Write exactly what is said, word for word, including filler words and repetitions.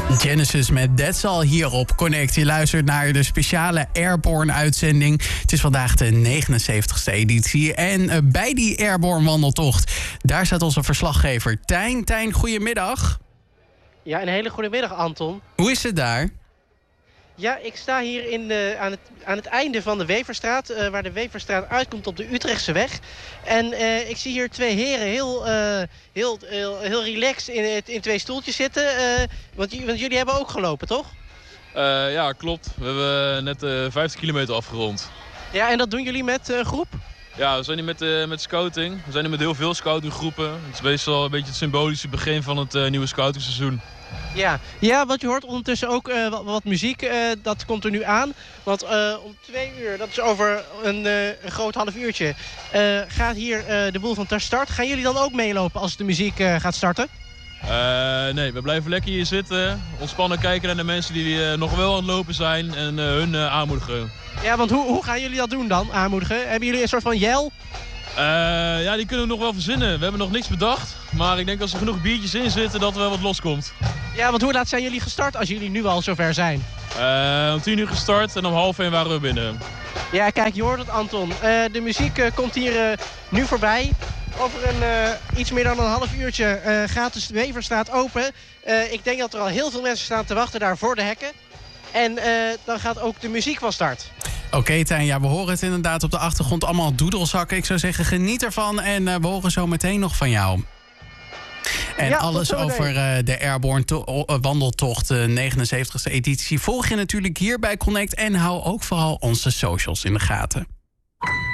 Genesis met That's All hier op Connect. Je luistert naar de speciale Airborne-uitzending. Het is vandaag de negenenzeventigste editie. En uh, bij die Airborne-wandeltocht, daar staat onze verslaggever Tijn. Tijn, goedemiddag. Ja, een hele goede middag, Anton. Hoe is het daar? Ja, ik sta hier in, uh, aan, het, aan het einde van de Weverstraat, uh, waar de Weverstraat uitkomt op de Utrechtse weg. En uh, ik zie hier twee heren heel, uh, heel, heel, heel relaxed in, in twee stoeltjes zitten. Uh, want, want jullie hebben ook gelopen, toch? Uh, ja, klopt. We hebben net uh, vijftig kilometer afgerond. Ja, en dat doen jullie met een uh, groep? Ja, we zijn hier met, uh, met scouting. We zijn hier met heel veel scoutinggroepen. Het is meestal een beetje het symbolische begin van het uh, nieuwe scoutingseizoen. Ja. ja, want je hoort ondertussen ook uh, wat, wat muziek. Uh, dat komt er nu aan. Want uh, om twee uur, dat is over een, uh, een groot half uurtje, uh, gaat hier uh, de boel van ter start. Gaan jullie dan ook meelopen als de muziek uh, gaat starten? Uh, nee, we blijven lekker hier zitten. Ontspannen kijken naar de mensen die uh, nog wel aan het lopen zijn en uh, hun uh, aanmoedigen. Ja, want hoe, hoe gaan jullie dat doen dan, aanmoedigen? Hebben jullie een soort van yell? Uh, ja, die kunnen we nog wel verzinnen. We hebben nog niks bedacht. Maar ik denk als er genoeg biertjes in zitten dat er wel wat loskomt. Ja, want hoe laat zijn jullie gestart als jullie nu al zover zijn? Uh, om tien uur gestart en om half één waren we binnen. Ja, kijk, je hoort het, Anton. Uh, de muziek uh, komt hier uh, nu voorbij. Over een, uh, iets meer dan een half uurtje uh, gaat de Weverstraat open. Uh, ik denk dat er al heel veel mensen staan te wachten daar voor de hekken. En uh, dan gaat ook de muziek van start. Oké, okay, Tijn, ja, we horen het inderdaad op de achtergrond allemaal doedelzakken. Ik zou zeggen, geniet ervan en uh, we horen zo meteen nog van jou. En ja, alles over uh, de Airborne to- uh, wandeltocht, de negenenzeventigste editie, volg je natuurlijk hier bij Connect. En hou ook vooral onze socials in de gaten.